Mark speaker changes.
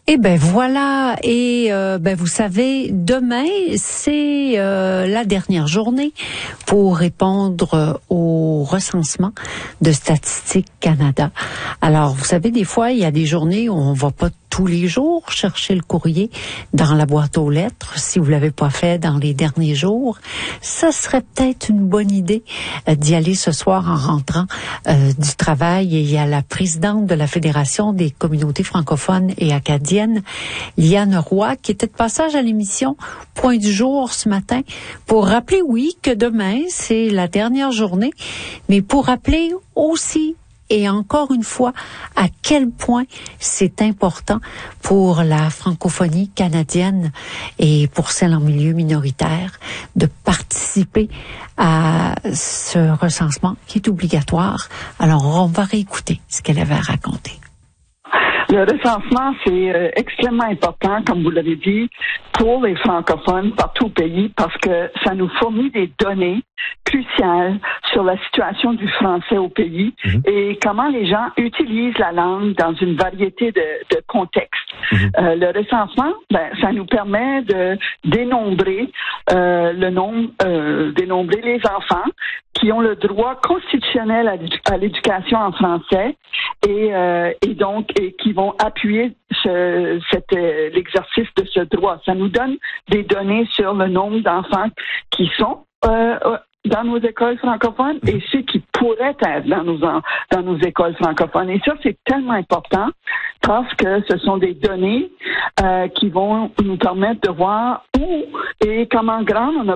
Speaker 1: Eh ben voilà, et vous savez, demain c'est la dernière journée pour répondre au recensement de Statistique Canada. Alors, vous savez, des fois, il y a des journées où on va pas tous les jours chercher le courrier dans la boîte aux lettres. Si vous l'avez pas fait dans les derniers jours, ça serait peut-être une bonne idée d'y aller ce soir en rentrant du travail. Et il y a la présidente de la Fédération des communautés francophones et acadiennes, Liane Roy, qui était de passage à l'émission Point du jour ce matin pour rappeler, oui, que demain, c'est la dernière journée, mais pour rappeler aussi et encore une fois, à quel point c'est important pour la francophonie canadienne et pour celle en milieu minoritaire de participer à ce recensement qui est obligatoire. Alors, on va réécouter ce qu'elle avait à raconter.
Speaker 2: Le recensement, c'est extrêmement important, comme vous l'avez dit, pour les francophones partout au pays, parce que ça nous fournit des données cruciales sur la situation du français au pays et comment les gens utilisent la langue dans une variété de contextes. Le recensement, ça nous permet de dénombrer dénombrer les enfants qui ont le droit constitutionnel à l'éducation en français et qui vont appuyer l'exercice de ce droit. Ça nous donne des données sur le nombre d'enfants qui sont dans nos écoles francophones et ceux qui pourraient être dans nos écoles francophones. Et ça, c'est tellement important parce que ce sont des données qui vont nous permettre de voir où et comment grand on a